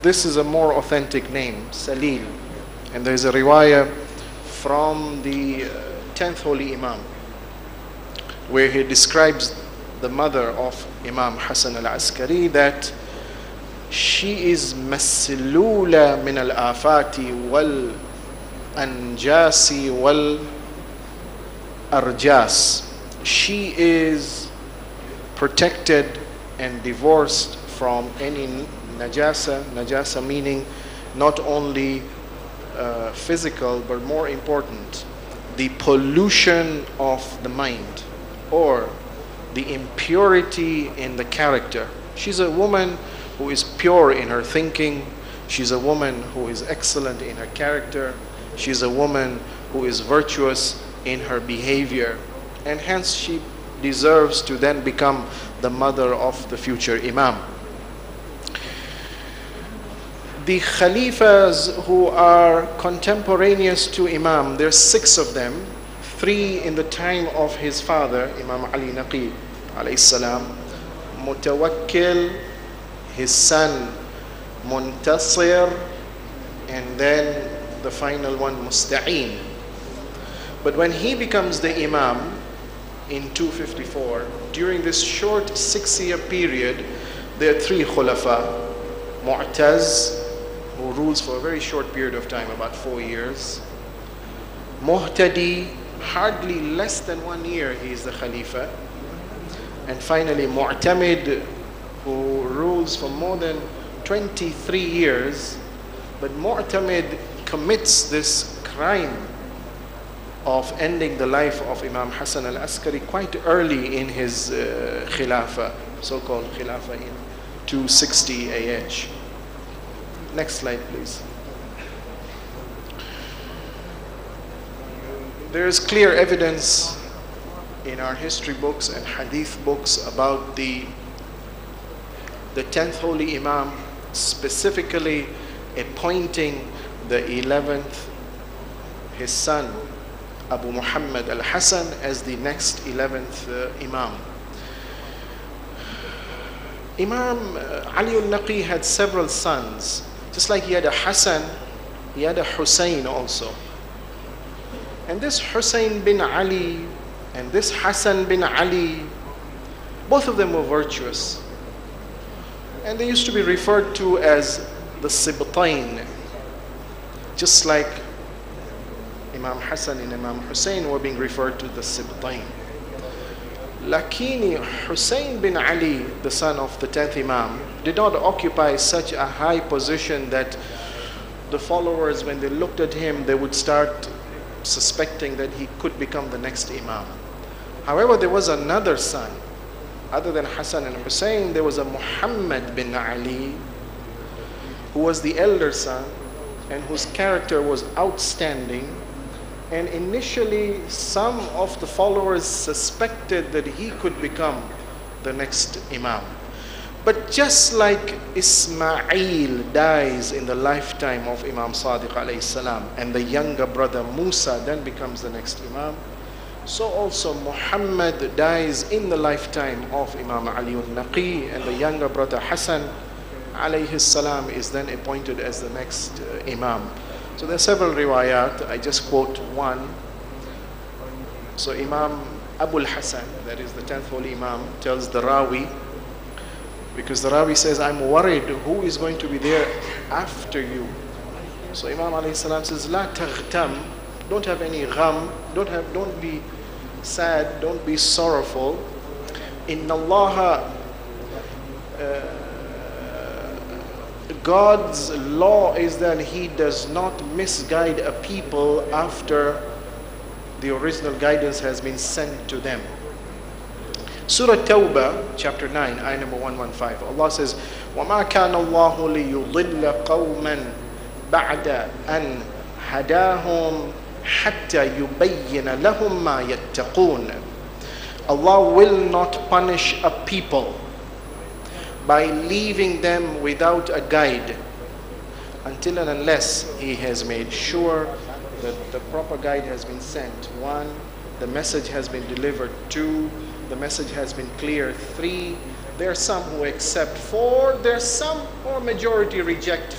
This is a more authentic name, Salil. And there is a riwayah from the 10th Holy Imam, where he describes the mother of Imam Hassan al-Askari that she is maslula min al-afati wal anjasi wal arjas. She is protected and divorced from any najasa. Najasa meaning not only physical, but more important, the pollution of the mind or the impurity in the character. She's a woman who is pure in her thinking. She's a woman who is excellent in her character. She's a woman who is virtuous in her behavior. And hence she deserves to then become the mother of the future Imam. The Khalifas who are contemporaneous to Imam, there's 6 of them, 3 in the time of his father, Imam Ali Naqi alayhi salam, Mutawakkil, his son Muntasir, and then the final one Musta'in. But when he becomes the Imam in 254, during this short 6-year period, there are 3 Khulafa. Mu'taz, who rules for a very short period of time, about 4 years. Muhtadi, hardly less than 1 year he is the Khalifa. And finally Mu'tamid, who rules for more than 23 years. But Mu'tamid commits this crime of ending the life of Imam Hassan al-Askari quite early in his Khilafah, so-called Khilafah in 260 AH. Next slide, please. There is clear evidence in our history books and hadith books about the 10th Holy Imam, specifically appointing the 11th, his son, Abu Muhammad al-Hassan, as the next 11th Imam. Imam Ali al-Naqi had several sons. Just like he had a Hassan, he had a Hussein also. And this Hussein bin Ali and this Hassan bin Ali, both of them were virtuous. And they used to be referred to as the Sibtain. Just like Imam Hassan and Imam Hussein were being referred to the Sibtain. Lakini Hussein bin Ali, the son of the 10th Imam, did not occupy such a high position that the followers, when they looked at him, they would start suspecting that he could become the next Imam. However, there was another son. Other than Hassan and Hussein, there was a Muhammad bin Ali, who was the elder son and whose character was outstanding. And initially, some of the followers suspected that he could become the next Imam. But just like Ismail dies in the lifetime of Imam Sadiq alayhi salam, and the younger brother Musa then becomes the next Imam, so also Muhammad dies in the lifetime of Imam Ali al-Naqi, and the younger brother Hassan alayhi salam is then appointed as the next Imam. So there are several riwayat. I just quote one. So Imam Abu al-Hasan, that is the 10th Holy Imam, tells the Rawi, because the Rawi says, I'm worried who is going to be there after you. So Imam alayhi salam says, La taghtam, don't have any gham, don't be sad, don't be sorrowful. Inna Allah, God's law is that He does not misguide a people after the original guidance has been sent to them. Surah Tawbah, chapter 9, ayah number 115. Allah says, وَمَا كَانَ اللَّهُ لِيُضِلَّ قَوْمًا بَعْدَ أَنْ هَدَاهُمْ حَتَّى يُبَيِّنَ لَهُمْ مَا يَتَّقُونَ. Allah will not punish a people by leaving them without a guide until and unless He has made sure that the proper guide has been sent. 1, the message has been delivered. 2, the message has been clear. 3, there are some who accept. 4, there are some or majority reject.